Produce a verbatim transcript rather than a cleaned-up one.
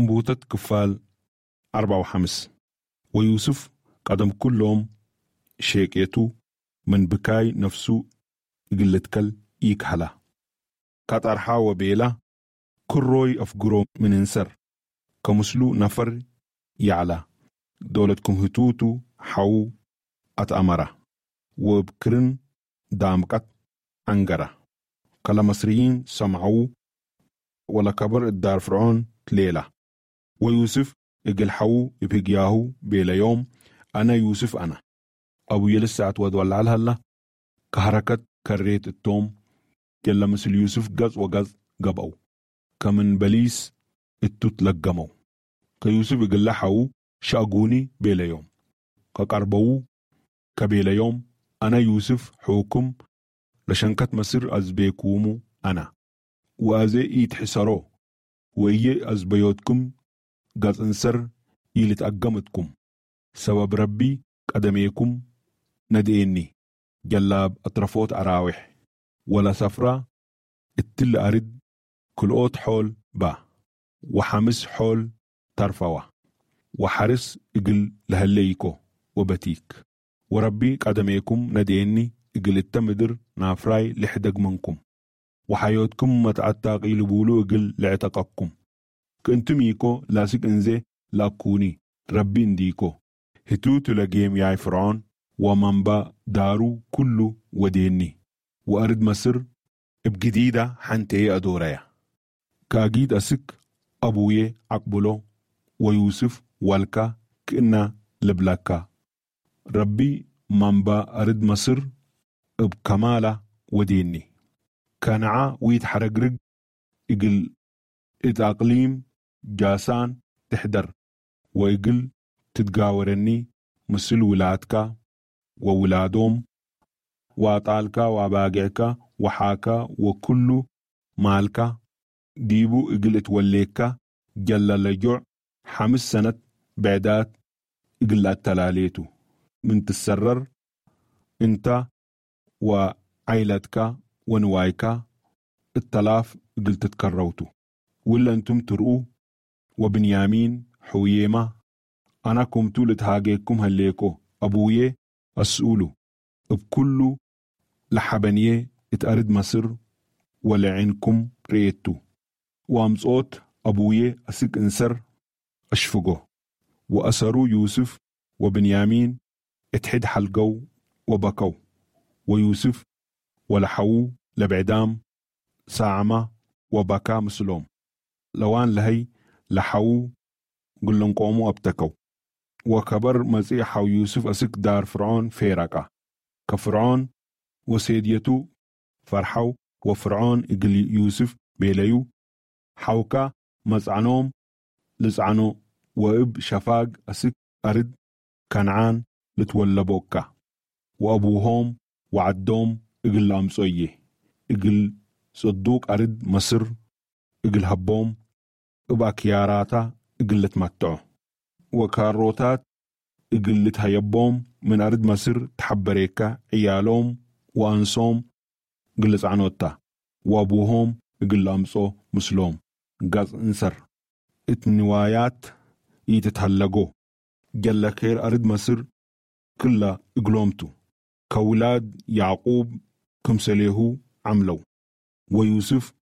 انبوتت كفال أربعة وخمس. ويوسف قدم كلهم شيكيتو من بكاي نفسه قلتكل يكحلا كاترحا وبيلا كروي أفقرو من انسر كمسلو نفر يعلى دولتكم هتوتو حو أتأمرا وبكرن دامكت أنقرا كلا مصريين سمعوا ولا كبر الدار فرعون ليلة. ويوسف اقل حو يبهقياهو بيلا يوم أنا يوسف أنا أبو يلسات ودولع لهلا كهركت كريت التوم جل مثل يوسف قز وقز قبعو كمن بليس التوت لقمو كيوسف اقل حو شاقوني بيلا يوم كقربو كبيلا يوم أنا يوسف حوكم لشنكت مصر أزبيكومو أنا وأزي يتحسرو وإيه أزبيوتكم قز انسر يلتأقمتكم سبب ربي قدميكم نديني جلاب أطرفوت أراوح ولا سفرة التل أرد كلوت حول با وحمس حول ترفوه وحرس اقل لهليكو وبتيك وربي قدميكم نديني اقل التمدر نافراي لحدق منكم وحياتكم متعتاقي لبولو اقل لعتقكم كنتم يكو لاسك انزي لاكوني ربي انديكو هتوت لجيم ياي فرعون ومنبا دارو كله وديني وأرد مصر بجديدة حنتي أدوريا كاجيد أسك أبوي عقبلو ويوسف والكا كإنا لبلاكا ربي منبا أرد مصر بكمالة وديني كانعا ويتحرقرق إقل إتاقليم جاسان تحدر وإقل تتقاورني مثل ولادك وولادهم واطالكا وباقعكا وحاكا وكل مالكا ديبو اقل توليكا جل لجوع حمس سنة بعدات اقل التلاليتو من تسرر انت وعيلتك ونوايكا التلاف اقل تتكروتو ولا انتم ترؤوا وبنيامين حويمة انا كمتو لتهاجيكم هليكو ابويه اسؤولو بكل لحبنيه اتأرد مصر ولعنكم ريتو وامصوت أبويه أسك انسر أشفقه وأسروا يوسف وبنيامين اتحد حلقو وبكوا ويوسف ولحوو لبعدام ساعما وبكا مسلوم لوان لهي لحوو قلن قوموا أبتكوا وكبر مزيحة يوسف أسك دار فرعون فيرقا كفرعون وسيديتو فرحو وفرعون إقل يوسف بيليو حوكا مزعنوم لزعنو وإب شفاق أسك أرد كنعان لتولبوكا وأبوهم وعدوم إقل أمسويه إقل صدوق أرد مصر إقل هبوم إبا كياراتا إقل تمتعو وكاروتات إقل تهيبوم من أرد مصر تحبريكا عيالوم وأنصوم قلت عنوتا وابوهم قل أمسو مسلوم قاز انسر اتنوايات يتتهلقو جل خير أرد مصر كلا اقلومتو كولاد يعقوب كمسليهو عملو ويوسف